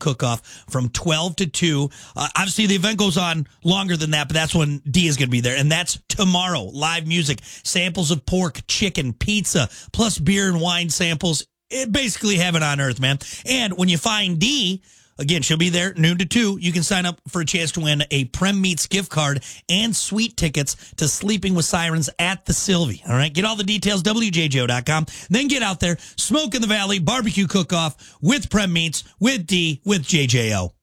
Cook-Off from 12 to 2. Obviously, the event goes on longer than that, but that's when D is going to be there. And that's tomorrow. Live music, samples of pork, chicken, pizza, plus beer and wine samples. Basically heaven on earth, man. And when you find D, again, she'll be there noon to 2. You can sign up for a chance to win a Prem Meats gift card and suite tickets to Sleeping with Sirens at the Sylvie. All right, get all the details, WJJO.com. Then get out there, Smoke in the Valley, barbecue cook-off with Prem Meats, with D, with JJO.